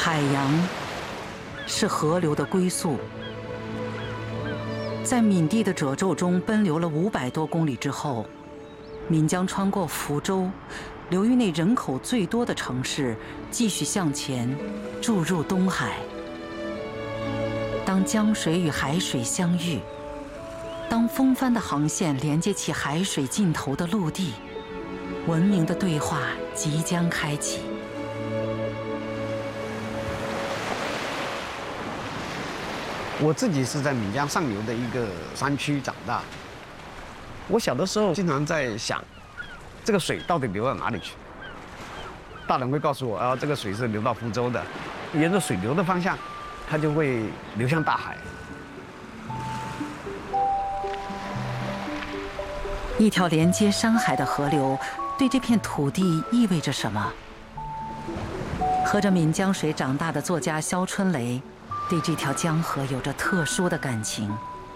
海洋是河流的归宿。在闽地的褶皱中奔流了500多公里之后，闽江穿过福州，流域内人口最多的城市，继续向前，注入东海。当江水与海水相遇，当风帆的航线连接起海水尽头的陆地，文明的对话即将开启。 我自己是在闽江上游的一个山区长大。我小的时候经常在想，这个水到底流到哪里去？大人会告诉我，啊，这个水是流到福州的，沿着水流的方向，它就会流向大海。 一条连接山海的河流，对这片土地意味着什么？喝着闽江水长大的作家肖春雷，对这条江河有着特殊的感情。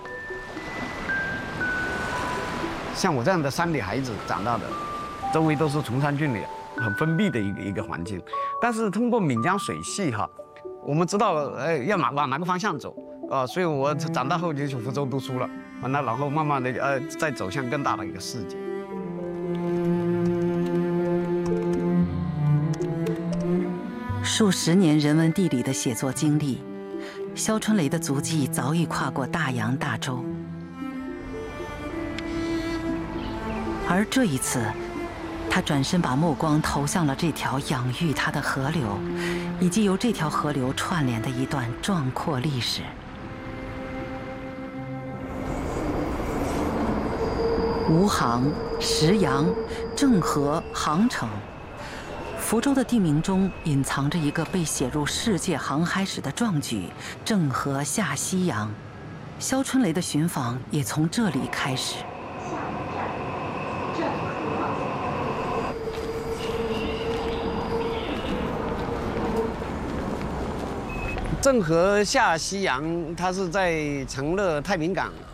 像我这样的山里孩子长大的，周围都是崇山峻岭，很封闭的一个环境。但是通过闽江水系哈，我们知道要往哪个方向走啊，所以我长大后就去福州读书了，那然后慢慢的再走向更大的一个世界。 数十年人文地理的写作经历，肖春雷的足迹早已跨过大洋大洲。而这一次，他转身把目光投向了这条养育他的河流，以及由这条河流串联的一段壮阔历史。吴杭、石洋、郑和、杭城，福州的地名中隐藏着一个被写入世界航海史的壮举——郑和下西洋。肖春雷的寻访也从这里开始。 郑和下西洋，它是在长乐太平港